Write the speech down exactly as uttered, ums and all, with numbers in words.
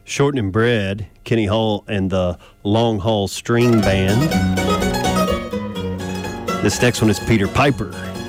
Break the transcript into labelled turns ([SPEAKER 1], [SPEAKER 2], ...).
[SPEAKER 1] Shortening Bread, Kenny Hull and the Long Haul String Band. This next one is Peter Piper.